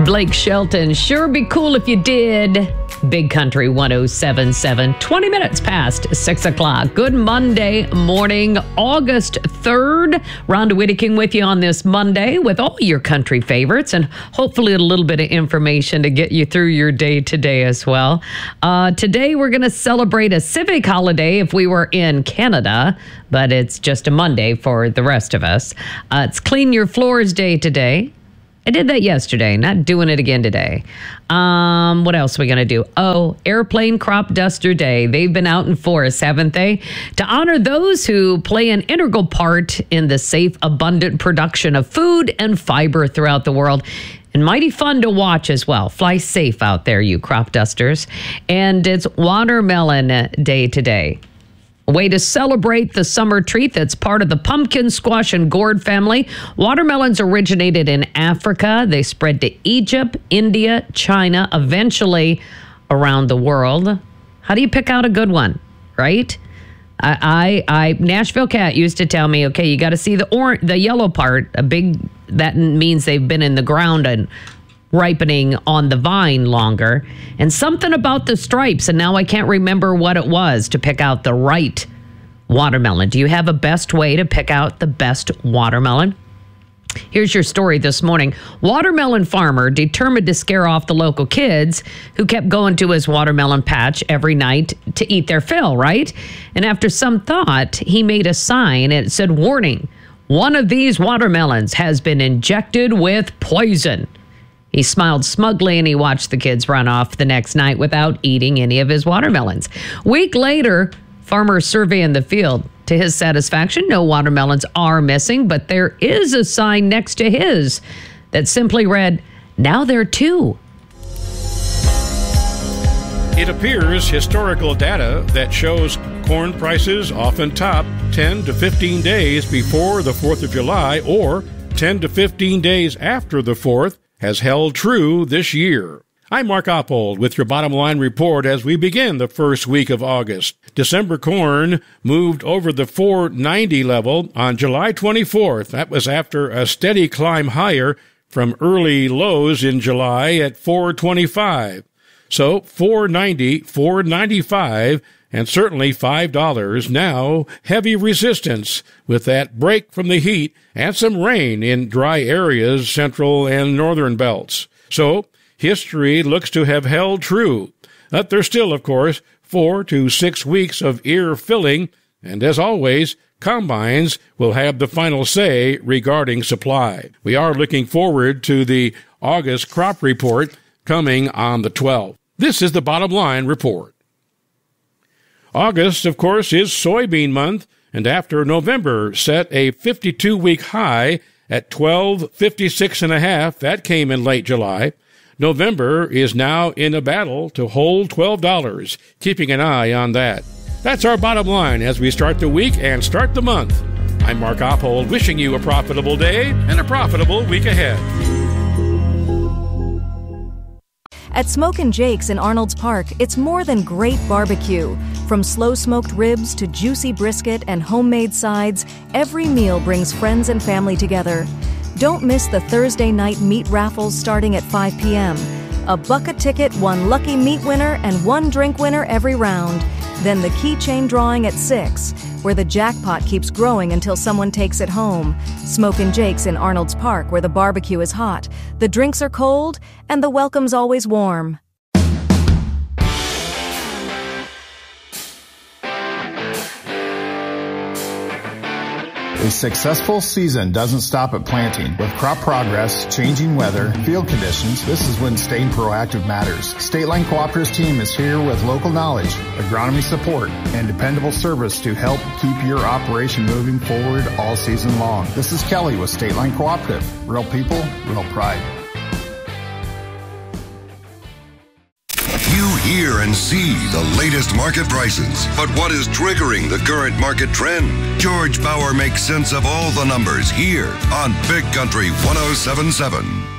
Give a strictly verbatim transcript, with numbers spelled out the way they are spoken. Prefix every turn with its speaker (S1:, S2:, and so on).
S1: Blake Shelton. Sure be cool if you did. Big Country one oh seven point seven, twenty minutes past six o'clock. Good Monday morning, August third. Rhonda Whittington with you on this Monday with all your country favorites and hopefully a little bit of information to get you through your day today as well. Uh, today we're going to celebrate a civic holiday if we were in Canada, but it's just a Monday for the rest of us. Uh, it's Clean Your Floors Day today. I did that yesterday, not doing it again today. Um, what else are we going to do? Oh, Airplane Crop Duster Day. They've been out in force, haven't they? To honor those who play an integral part in the safe, abundant production of food and fiber throughout the world. And mighty fun to watch as well. Fly safe out there, you crop dusters. And it's Watermelon Day today. A way to celebrate the summer treat that's part of the pumpkin, squash, and gourd family. Watermelons originated in Africa. They spread to Egypt, India, China, eventually around the world. How do you pick out a good one, right? I, I, I Nashville Cat used to tell me, okay, you got to see the orange, the yellow part. A big, that means they've been in the ground and ripening on the vine longer, and something about the stripes, and now I can't remember what it was to pick out the right watermelon. Do you have a best way to pick out the best watermelon? Here's your story this morning. Watermelon farmer determined to scare off the local kids who kept going to his watermelon patch every night to eat their fill, right? And after some thought, he made a sign and it said, "Warning, one of these watermelons has been injected with poison." He smiled smugly and he watched the kids run off the next night without eating any of his watermelons. Week later, farmers surveying the field. To his satisfaction, no watermelons are missing, but there is a sign next to his that simply read, "Now there are two."
S2: It appears historical data that shows corn prices often top ten to fifteen days before the fourth of July or ten to fifteen days after the fourth has held true this year. I'm Mark Oppold with your Bottom Line Report as we begin the first week of August. December corn moved over the four ninety level on July twenty-fourth. That was after a steady climb higher from early lows in July at four twenty-five. So four ninety, four ninety-five, and certainly five dollars. Now heavy resistance with that break from the heat and some rain in dry areas, central and northern belts. So history looks to have held true. But there's still, of course, four to six weeks of ear filling, and as always, combines will have the final say regarding supply. We are looking forward to the August crop report coming on the twelfth. This is the Bottom Line Report. August, of course, is soybean month, and after November set a fifty-two week high at twelve fifty-six and a half, that came in late July, November is now in a battle to hold twelve dollars, keeping an eye on that. That's our bottom line as we start the week and start the month. I'm Mark Oppold, wishing you a profitable day and a profitable week ahead.
S3: At Smokin' Jake's in Arnold's Park, it's more than great barbecue. From slow-smoked ribs to juicy brisket and homemade sides, every meal brings friends and family together. Don't miss the Thursday night meat raffles starting at five p.m. A buck a ticket, one lucky meat winner, and one drink winner every round. Then the keychain drawing at six, where the jackpot keeps growing until someone takes it home. Smokin' Jake's in Arnold's Park, where the barbecue is hot, the drinks are cold, and the welcome's always warm.
S4: A successful season doesn't stop at planting. With crop progress, changing weather, field conditions, this is when staying proactive matters. State Line Cooperative's team is here with local knowledge, agronomy support, and dependable service to help keep your operation moving forward all season long. This is Kelly with State Line Cooperative. Real people, real pride.
S5: You hear and see the latest market prices. But what is triggering the current market trend? George Bauer makes sense of all the numbers here on Big Country one oh seven point seven.